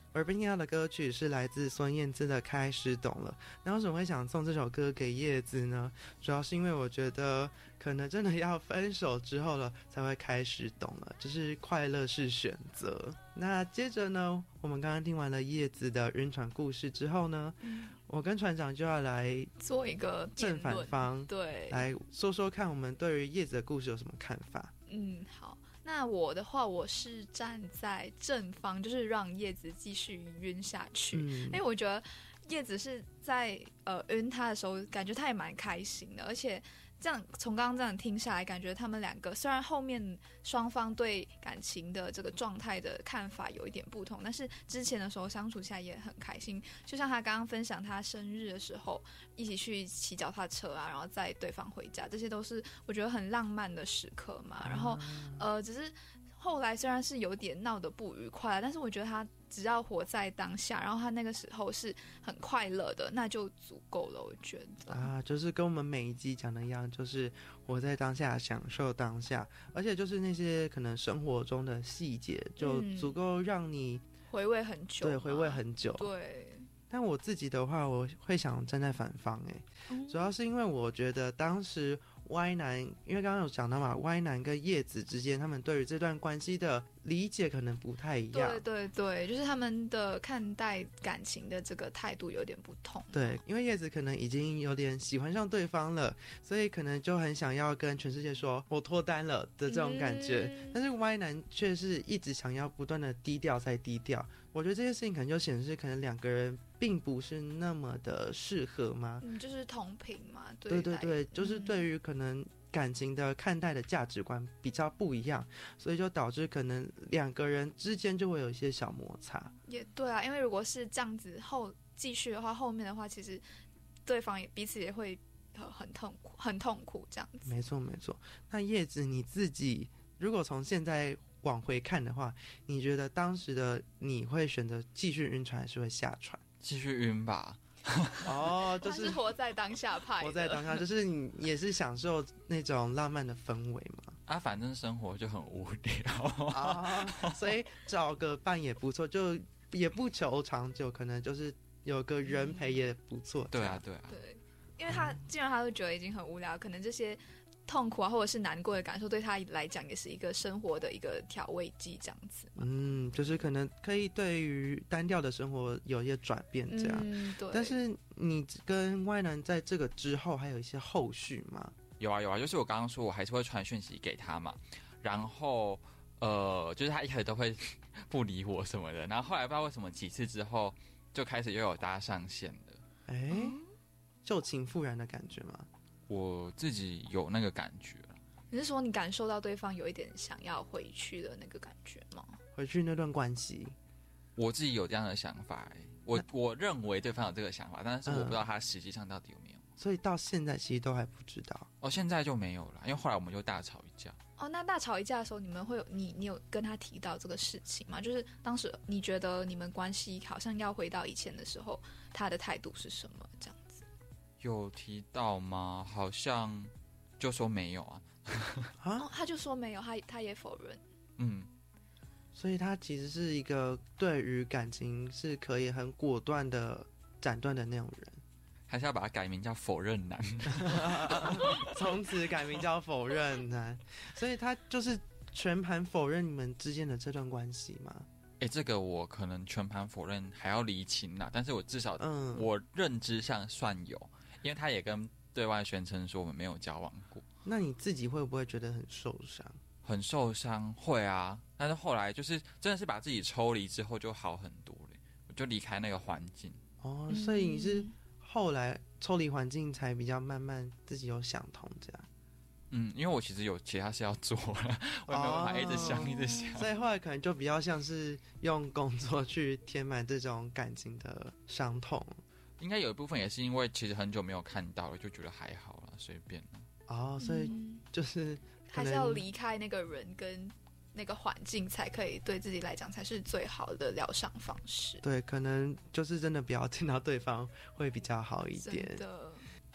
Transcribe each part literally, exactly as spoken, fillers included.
耳边听到的歌曲是来自孙燕姿的《开始懂了》。那为什么会想送这首歌给叶子呢？主要是因为我觉得可能真的要分手之后了才会开始懂了，就是快乐是选择。那接着呢，我们刚刚听完了叶子的晕船故事之后呢、嗯、我跟船长就要来做一个正反方， 对， 来说说看我们对于叶子的故事有什么看法。 嗯，好，那我的话，我是站在正方，就是让叶子继续晕下去、嗯、因为我觉得叶子是在呃晕他的时候，感觉他也蛮开心的，而且这样从刚刚这样听下来，感觉他们两个虽然后面双方对感情的这个状态的看法有一点不同，但是之前的时候相处下来也很开心。就像他刚刚分享他生日的时候，一起去骑脚踏车啊，然后载对方回家，这些都是我觉得很浪漫的时刻嘛。然后呃，只是后来虽然是有点闹得不愉快，但是我觉得他只要活在当下，然后他那个时候是很快乐的，那就足够了，我觉得啊，就是跟我们每一集讲的一样，就是活在当下，享受当下，而且就是那些可能生活中的细节，就足够让你回味很久、 嗯，对，回味很久， 对。 但我自己的话，我会想站在反方哎、嗯，主要是因为我觉得当时歪男，因为刚刚有讲到嘛，歪男跟叶子之间，他们对于这段关系的理解可能不太一样。 对对对，就是他们的看待感情的这个态度有点不同。 对，因为叶子可能已经有点喜欢上对方了，所以可能就很想要跟全世界说我脱单了的这种感觉。嗯、但是歪男却是一直想要不断的低调再低调。我觉得这件事情可能就显示，可能两个人并不是那么的适合吗？ 嗯，就是同频嘛。对对对对，就是对于可能感情的看待的价值观比较不一样，所以就导致可能两个人之间就会有一些小摩擦。 也对啊，因为如果是这样子后继续的话，后面的话其实对方也彼此也会很痛苦，很痛苦这样子。 没错没错。那叶子你自己如果从现在往回看的话，你觉得当时的你会选择继续晕船还是会下船？ 继续晕吧。 哦，就是、 他是活在当下派的， 活在当下，就是你也是享受那种浪漫的氛围嘛。 啊，反正生活就很无聊啊，所以找个伴也不错，就也不求长久，可能就是有个人陪也不错。 对啊，对啊， 对，因为他既然他都觉得已经很无聊，可能这些痛苦啊，或者是难过的感受，对他来讲也是一个生活的一个调味剂，这样子。 嗯，就是可能可以对于单调的生活有一些转变，这样。 嗯，对。 但是你跟歪男在这个之后还有一些后续吗？ 有啊有啊，就是我刚刚说我还是会传讯息给他嘛，然后呃，就是他一开始都会不理我什么的，然后后来不知道为什么几次之后就开始又有搭上线了。 哎、嗯，旧情复燃的感觉吗？ 我自己有那个感觉了。 你是说你感受到对方有一点想要回去的那个感觉吗？ 回去那段关系， 我自己有这样的想法、欸、我我认为对方有这个想法，但是我不知道他实际上到底有没有、嗯、 所以到现在其实都还不知道。 哦，现在就没有了，因为后来我们就大吵一架。 哦，那大吵一架的时候，你们会有你你有跟他提到这个事情吗？就是当时你觉得你们关系好像要回到以前的时候，他的态度是什么？这样子有提到吗？好像就说没有啊。 啊、 哦，他就说没有，他他也否认。 嗯， 所以他其实是一个对于感情是可以很果断的斩断的那种人。 还是要把它改名叫否认男。 从此改名叫否认男。所以他就是全盘否认你们之间的这段关系吗？ 哎、欸，这个我可能全盘否认还要厘清啦，但是我至少嗯， 我认知上算有，因为他也跟对外宣称说我们没有交往过。 那你自己会不会觉得很受伤？ 很受伤，会啊，但是后来就是真的是把自己抽离之后就好很多了，我就离开那个环境。 哦，所以你是后来抽离环境才比较慢慢自己有想通这样。 嗯，因为我其实有其他事要做了，我也没有办法一直想、哦、一直想， 所以后来可能就比较像是用工作去填满这种感情的伤痛。 应该有一部分也是因为其实很久没有看到了，就觉得还好啦，随便啦。 哦，所以就是还是要离开那个人跟那个环境，才可以对自己来讲才是最好的疗伤方式。 对，可能就是真的不要见到对方会比较好一点。 真的。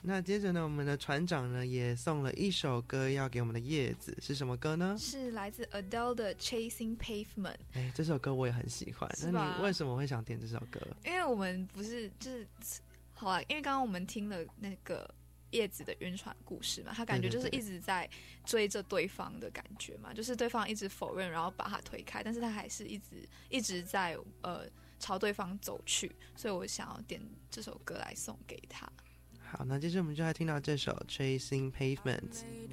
那接着呢，我们的船长呢也送了一首歌要给我们的叶子，是什么歌呢？ 是来自 Adele 的 Chasing Pavement。 哎，这首歌我也很喜欢，那你为什么会想点这首歌？ 因为我们不是就是好啦，因为刚刚我们听了那个叶子的晕船故事嘛，他感觉就是一直在追着对方的感觉嘛，对对对，就是对方一直否认，然后把他推开，但是他还是一直一直在呃朝对方走去，所以我想要点这首歌来送给他。 好，那接着我们就来听到这首 Chasing Pavement。